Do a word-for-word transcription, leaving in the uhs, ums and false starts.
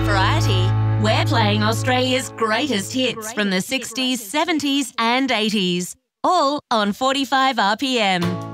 Variety. We're playing Australia's greatest hits from the sixties, seventies and eighties. All on forty-five R P M.